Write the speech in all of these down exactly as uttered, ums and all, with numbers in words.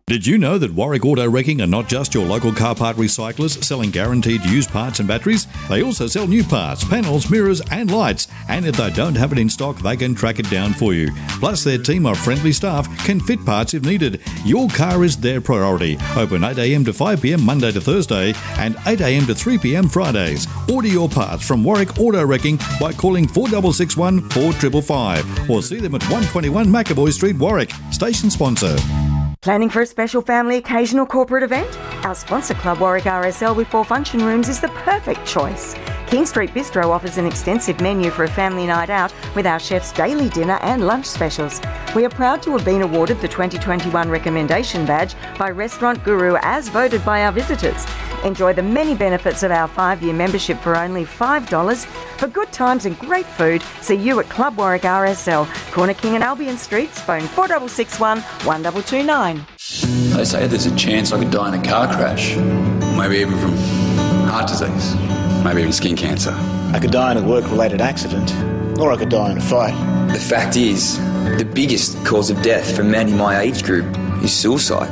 Did you know that Warwick Auto Wrecking are not just your local car part recyclers selling guaranteed used parts and batteries? They also sell new parts, panels, mirrors and lights. And if they don't have it in stock, they can track it down for you. Plus, their team of friendly staff can fit parts if needed. Your car is their priority. Open eight a m to five p m Monday to Thursday and eight a m to three p m Fridays. Order your parts from Warwick Auto Wrecking by calling four six six one, four five five five or see them at one twenty-one McAvoy Street, Warwick. Station sponsor. Planning for a special family occasion or corporate event? Our sponsor club, Warwick R S L with four function rooms, is the perfect choice. King Street Bistro offers an extensive menu for a family night out with our chef's daily dinner and lunch specials. We are proud to have been awarded the twenty twenty-one Recommendation Badge by Restaurant Guru as voted by our visitors. Enjoy the many benefits of our five-year membership for only five dollars. For good times and great food, see you at Club Warwick R S L, Corner King and Albion Streets, phone four six six one, one two two nine. They say there's a chance I could die in a car crash, maybe even from heart disease, maybe even skin cancer. I could die in a work-related accident, or I could die in a fight. The fact is, the biggest cause of death for men in my age group is suicide.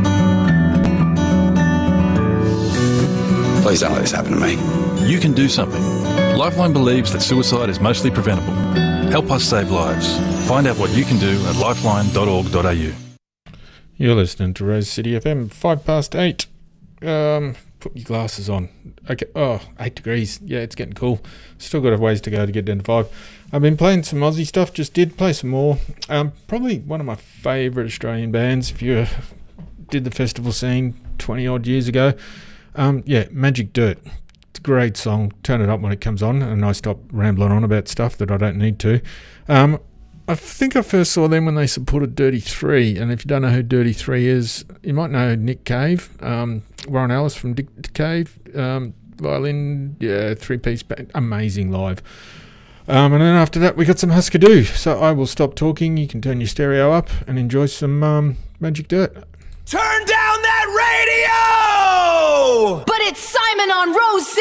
Please don't let this happen to me. You can do something. Lifeline believes that suicide is mostly preventable. Help us save lives. Find out what you can do at lifeline dot org dot a u. You're listening to Rose City F M, five past eight. Um, put your glasses on. Okay. Oh, eight degrees. Yeah, it's getting cool. Still got a ways to go to get down to five. I've been playing some Aussie stuff. Just did play some more. Um, probably one of my favourite Australian bands. If you did the festival scene twenty odd years ago, um, yeah, Magic Dirt. It's a great song. Turn it up when it comes on, and I stop rambling on about stuff that I don't need to. Um, I think I first saw them when they supported Dirty Three, and if you don't know who Dirty Three is, you might know Nick Cave, um, Warren Ellis from Nick Cave, um, violin, yeah, three-piece band, amazing live. Um, and then after that, we got some Husker Du. So I will stop talking. You can turn your stereo up and enjoy some um, Magic Dirt. Turn down that radio! But it's Simon on Rose City.